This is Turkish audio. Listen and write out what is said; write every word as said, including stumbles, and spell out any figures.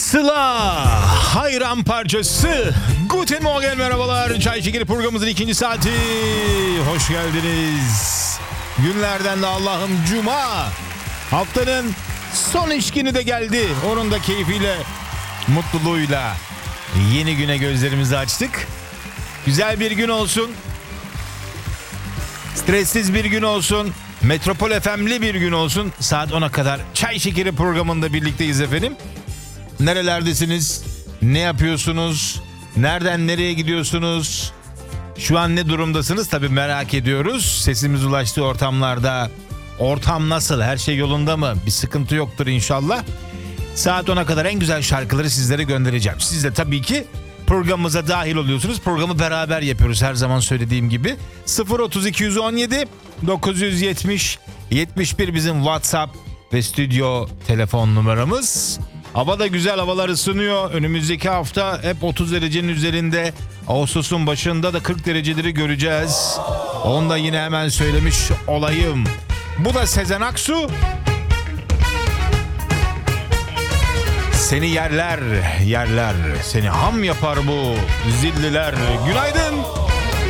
Sıla hayran parçası. Guten Morgen, merhabalar. Çay Şekeri programımızın ikinci saati. Hoş geldiniz. Günlerden de Allah'ım Cuma. Haftanın son iş günü de geldi. Onun da keyfiyle, mutluluğuyla yeni güne gözlerimizi açtık. Güzel bir gün olsun. Stressiz bir gün olsun. Metropol F M'li bir gün olsun. Saat ona kadar Çay Şekeri programında birlikteyiz efendim. Nerelerdesiniz? Ne yapıyorsunuz? Nereden nereye gidiyorsunuz? Şu an ne durumdasınız? Tabii merak ediyoruz. Sesimiz ulaştığı ortamlarda ortam nasıl? Her şey yolunda mı? Bir sıkıntı yoktur inşallah. Saat ona kadar en güzel şarkıları sizlere göndereceğim. Siz de tabii ki programımıza dahil oluyorsunuz. Programı beraber yapıyoruz her zaman söylediğim gibi. sıfır otuz iki on yedi dokuz yüz yetmiş yetmiş bir bizim WhatsApp ve stüdyo telefon numaramız. Hava da güzel, havalar ısınıyor. Önümüzdeki hafta hep otuz derecenin üzerinde. Ağustos'un başında da kırk dereceleri göreceğiz. Onu da yine hemen söylemiş olayım. Bu da Sezen Aksu. Seni yerler, yerler. Seni ham yapar bu zilliler. Günaydın.